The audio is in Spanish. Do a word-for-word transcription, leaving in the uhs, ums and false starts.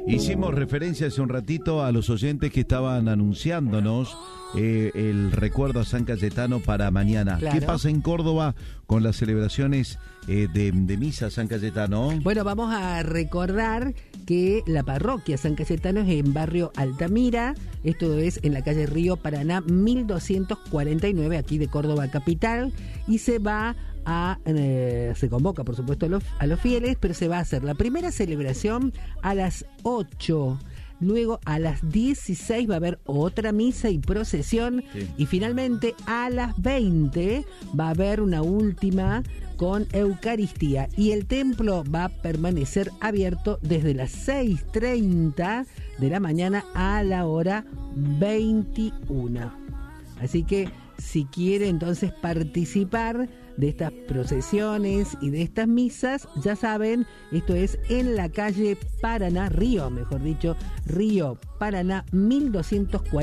Hicimos referencia hace un ratito a los oyentes que estaban anunciándonos eh, el recuerdo a San Cayetano para mañana. Claro. ¿Qué pasa en Córdoba con las celebraciones eh, de, de misa San Cayetano? Bueno, vamos a recordar que la parroquia San Cayetano es en barrio Altamira, esto es en la calle Río Paraná mil doscientos cuarenta y nueve, aquí de Córdoba capital, y se va a, eh, se convoca por supuesto a los, a los fieles, pero se va a hacer la primera celebración a las ocho. Luego a las dieciséis va a haber otra misa y procesión, sí. Y finalmente a las veinte va a haber una última con Eucaristía y el templo va a permanecer abierto desde las seis treinta de la mañana a la hora veintiuna. Así que si quiere entonces participar de estas procesiones y de estas misas, ya saben, esto es en la calle Paraná, Río, mejor dicho, Río Paraná mil doscientos cuarenta.